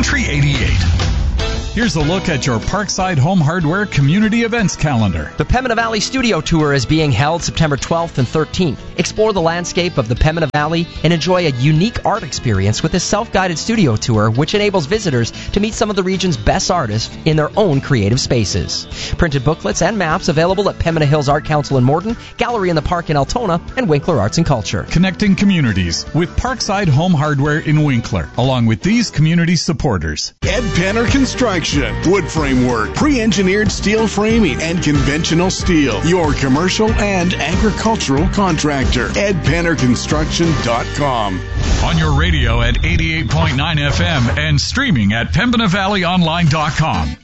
Country 88. Here's a look at your Parkside Home Hardware Community Events calendar. The Pembina Valley Studio Tour is being held September 12th and 13th. Explore the landscape of the Pembina Valley and enjoy a unique art experience with this self-guided studio tour, which enables visitors to meet some of the region's best artists in their own creative spaces. Printed booklets and maps available at Pembina Hills Art Council in Morton, Gallery in the Park in Altona, and Winkler Arts and Culture. Connecting communities with Parkside Home Hardware in Winkler, along with these community supporters. Ed Penner Construction. Wood framework, pre-engineered steel framing, and conventional steel. Your commercial and agricultural contractor. EdPennerConstruction.com. On your radio at 88.9 FM and streaming at PembinaValleyOnline.com.